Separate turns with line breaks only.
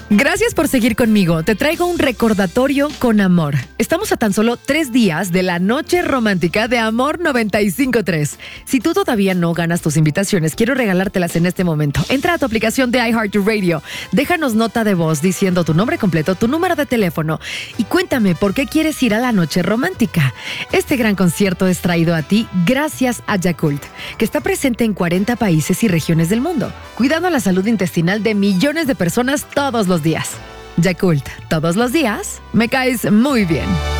Gracias por seguir conmigo. Te traigo un recordatorio con amor. Estamos a tan solo 3 días de la noche romántica de Amor 95.3. Si tú todavía no ganas tus invitaciones, quiero regalártelas en este momento. Entra a tu aplicación de iHeartRadio, déjanos nota de voz diciendo tu nombre completo, tu número de teléfono y cuéntame por qué quieres ir a la noche romántica. Este gran concierto es traído a ti gracias a Yakult, que está presente en 40 países y regiones del mundo, cuidando la salud intestinal de millones de personas todos los días. Yakult, todos los días, me caes muy bien.